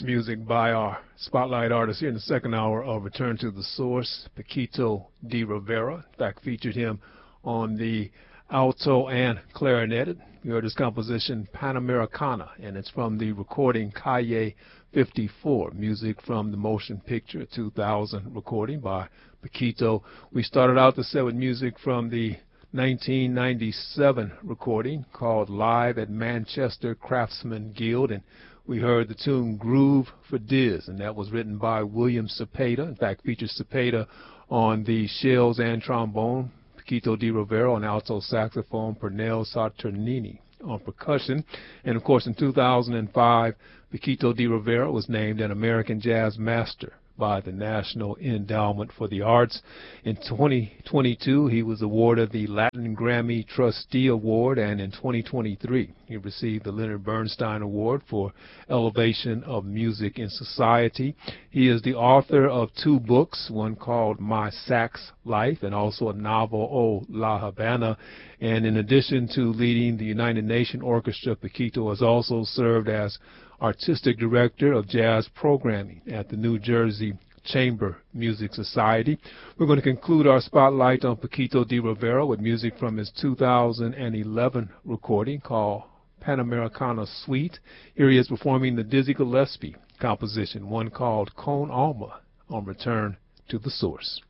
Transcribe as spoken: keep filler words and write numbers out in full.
music by our spotlight artist here in the second hour of Return to the Source, Paquito D'Rivera. In fact, featured him on the alto and clarinet. We heard his composition Panamericana, and it's from the recording Calle fifty-four, music from the motion picture two thousand recording by Paquito. We started out the set with music from the nineteen ninety-seven recording called Live at Manchester Craftsman Guild, and we heard the tune Groove for Diz, and that was written by William Cepeda. In fact, features Cepeda on the shells and trombone, Paquito D'Rivera on alto saxophone, Pernell Saturnini on percussion. And of course, in two thousand five, Paquito D'Rivera was named an American Jazz Master by the National Endowment for the Arts. In twenty twenty-two, he was awarded the Latin Grammy Trustee Award, and in twenty twenty-three, he received the Leonard Bernstein Award for Elevation of Music in Society. He is the author of two books, one called My Sax Life and also a novel, Oh La Habana. And in addition to leading the United Nations Orchestra, Paquito has also served as Artistic Director of Jazz Programming at the New Jersey Chamber Music Society. We're going to conclude our spotlight on Paquito D'Rivera with music from his two thousand eleven recording called Panamericana Suite. Here he is performing the Dizzy Gillespie composition, one called Con Alma, on Return to the Source.